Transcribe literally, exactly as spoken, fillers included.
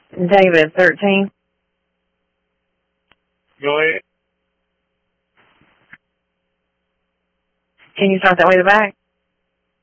David, thirteen. Go ahead. Can you start that way to the back?